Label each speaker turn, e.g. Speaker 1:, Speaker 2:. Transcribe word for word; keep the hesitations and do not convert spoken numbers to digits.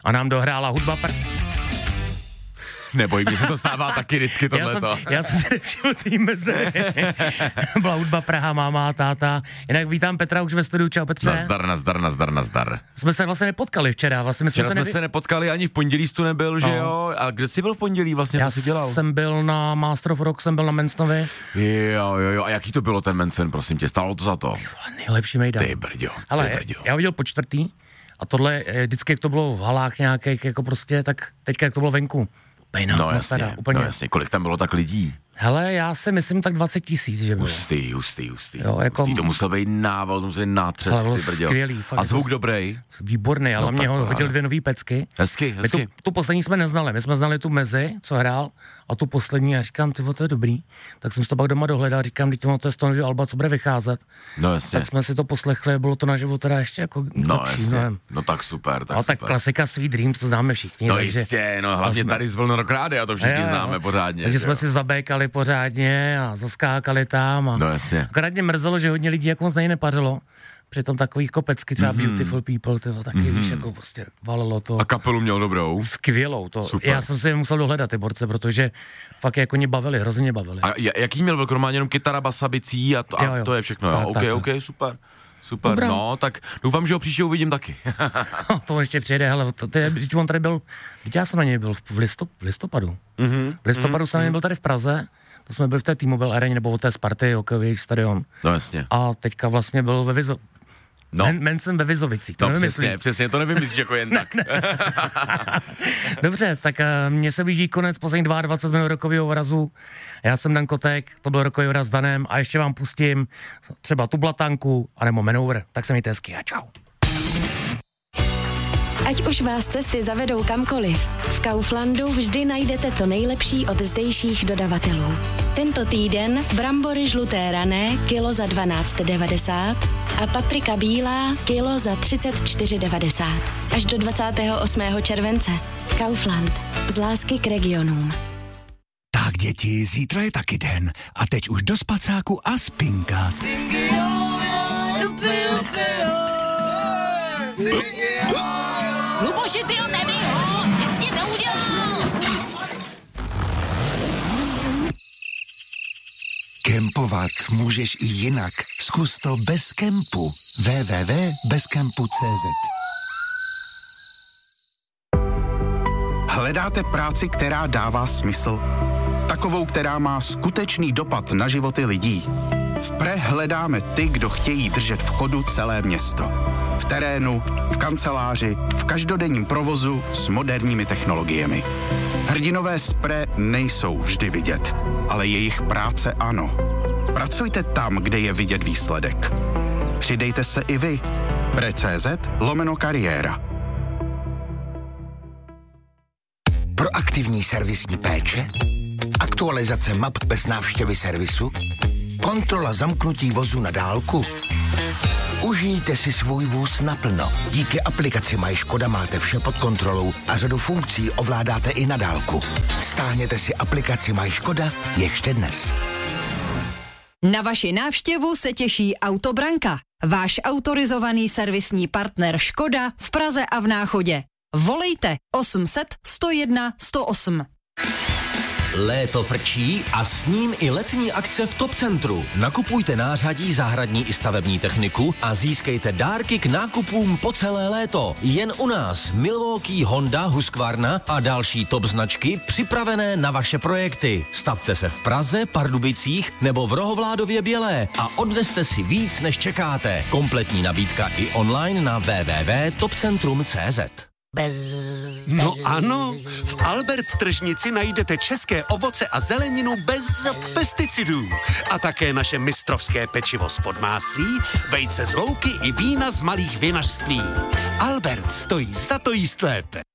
Speaker 1: a nám dohrála hudba pr...
Speaker 2: Neboj, mi se to stává taky vždycky tohleto.
Speaker 1: Já jsem, já jsem si nevšiml tý mezery. Byla hudba Praha, máma, táta. Jinak vítám Petra už ve studiu. Čau Petře.
Speaker 2: Nazdar, nazdar, nazdar, nazdar.
Speaker 1: Jsme se vlastně nepotkali včera. Vlastně
Speaker 2: včera
Speaker 1: jsme
Speaker 2: jsme
Speaker 1: se,
Speaker 2: se nepotkali, ani v pondělí jsi tu nebyl, že no. jo? A kde jsi byl v pondělí vlastně,
Speaker 1: já
Speaker 2: co jsi dělal?
Speaker 1: Já jsem byl na Master of Rock, jsem byl na Mencnovi.
Speaker 2: Jo, jo, jo. A jaký to bylo ten Mencen, prosím tě? Stálo to za to?
Speaker 1: Ty vole, nejlepší mejdan.
Speaker 2: Ty brďo, ty
Speaker 1: Ale
Speaker 2: brďo.
Speaker 1: já ho viděl po čtvrtý a tohle vždycky, jak to bylo v halách nějakých, jako prostě, tak teďka, jak to bylo venku. Pejná,
Speaker 2: no jasně,
Speaker 1: úplně.
Speaker 2: no jasně, kolik tam bylo tak lidí?
Speaker 1: Hele, já si myslím tak dvacet tisíc, že bylo.
Speaker 2: Hustý, hustý, hustý.
Speaker 1: Jo, jako...
Speaker 2: hustý. To musel být nával, to musel být nátřesk, ty brďo.
Speaker 1: Skvělý, fakt.
Speaker 2: A zvuk dobrý?
Speaker 1: Výborný, ale
Speaker 2: no,
Speaker 1: mě ho
Speaker 2: tak,
Speaker 1: hodil
Speaker 2: ale...
Speaker 1: dvě nový pecky.
Speaker 2: Hezky, hezky.
Speaker 1: My tu, tu poslední jsme neznali, my jsme znali tu mezi, co hrál, a tu poslední, a říkám, ty to je dobrý. Tak jsem si to pak doma dohledal, říkám, teď to je z toho nového alba, co bude vycházet.
Speaker 2: No jasně.
Speaker 1: Tak jsme si to poslechli, bylo to naživo teda ještě jako
Speaker 2: no,
Speaker 1: lepší.
Speaker 2: Jasně.
Speaker 1: No,
Speaker 2: no tak super, tak
Speaker 1: no,
Speaker 2: super.
Speaker 1: tak klasika Sweet Dreams, to známe všichni.
Speaker 2: No
Speaker 1: takže,
Speaker 2: jistě, no hlavně
Speaker 1: jsme...
Speaker 2: tady z Vlnorokrády a to všichni
Speaker 1: jo,
Speaker 2: známe
Speaker 1: jo.
Speaker 2: pořádně.
Speaker 1: Takže
Speaker 2: že?
Speaker 1: jsme si zabékali pořádně a zaskákali tam. A
Speaker 2: no jasně.
Speaker 1: Akorát mě mrzelo, že hodně lidí jako moc nej nepařilo. Přitom takových kopecky, třeba mm-hmm. Beautiful People, tyho, taky mm-hmm. víš, jako prostě valilo to.
Speaker 2: A kapelu měl dobrou.
Speaker 1: Skvělou to.
Speaker 2: Super.
Speaker 1: Já jsem si je musel dohledat ty borce, protože fakt jako mě bavili, hrozně bavili.
Speaker 2: A jaký měl velkou, jenom kytara, basa, bicí a to, a
Speaker 1: jo, jo.
Speaker 2: to je všechno.
Speaker 1: Tak,
Speaker 2: jo. OK,
Speaker 1: tak,
Speaker 2: OK,
Speaker 1: tak.
Speaker 2: super. Super,
Speaker 1: Dobrá.
Speaker 2: no, tak doufám, že ho příště uvidím taky.
Speaker 1: To ještě přijede, hele, to, to je, když on tady byl, když já jsem na něj byl v, listop, v listopadu.
Speaker 2: Mm-hmm.
Speaker 1: V listopadu mm-hmm. jsem na něj byl tady v Praze, to jsme byli v té T-Mobile areně, nebo v té Sparty, hokejový stadion.
Speaker 2: No jasně.
Speaker 1: A teďka vlastně byl ve Vizo...
Speaker 2: No.
Speaker 1: Men, Mencen ve Vizovicích, to
Speaker 2: no,
Speaker 1: nevymyslí.
Speaker 2: přesně, přesně, to nevymyslíš jako jen tak.
Speaker 1: Dobře, tak uh, mně se blíží konec posledních dvacet dva minut rokového vrazu. Já jsem Dan Kotek, to byl rokový vraz s Danem a ještě vám pustím třeba tu blatanku, anebo Maneuver. Tak se mějte hezky a čau.
Speaker 3: Ať už vás cesty zavedou kamkoliv, v Kauflandu vždy najdete to nejlepší od zdejších dodavatelů. Tento týden brambory žluté rané kilo za dvanáct devadesát a paprika bílá kilo za třicet čtyři devadesát. Až do dvacátého osmého července. Kaufland. Z lásky k regionům.
Speaker 4: Tak děti, zítra je taky den a teď už do spacáku a spinkat.
Speaker 5: Luboši, ty ho neví, ho! Nic ti neudělal!
Speaker 4: Kempovat můžeš i jinak. Zkus to bez kempu. w w w tečka bez kempu tečka c z
Speaker 6: Hledáte práci, která dává smysl? Takovou, která má skutečný dopad na životy lidí? V Pre hledáme ty, kdo chtějí držet v chodu celé město. V terénu, v kanceláři, v každodenním provozu s moderními technologiemi. Hrdinové z Pre nejsou vždy vidět, ale jejich práce ano. Pracujte tam, kde je vidět výsledek. Přidejte se i vy. Pre.cz lomeno kariéra.
Speaker 4: Proaktivní servisní péče? Aktualizace map bez návštěvy servisu? Kontrola zamknutí vozu na dálku? Užijte si svůj vůz naplno. Díky aplikaci Maj Škoda máte vše pod kontrolou a řadu funkcí ovládáte i na dálku. Stáhněte si aplikaci Maj Škoda ještě dnes.
Speaker 7: Na vaši návštěvu se těší Autobranka, váš autorizovaný servisní partner Škoda v Praze a v Náchodě. Volejte osm set sto jedna sto osm.
Speaker 8: Léto frčí a s ním i letní akce v Top Centru. Nakupujte nářadí, zahradní i stavební techniku a získejte dárky k nákupům po celé léto. Jen u nás Milwaukee, Honda, Husqvarna a další top značky připravené na vaše projekty. Stavte se v Praze, Pardubicích nebo v Rohovládově Bělé a odneste si víc, než čekáte. Kompletní nabídka i online na w w w tečka top centrum tečka c z.
Speaker 9: Bez, bez... No ano, v Albert tržnici najdete české ovoce a zeleninu bez pesticidů. A také naše mistrovské pečivo z podmáslí, vejce z louky i vína z malých vinařství. Albert stojí za to jíst lépe.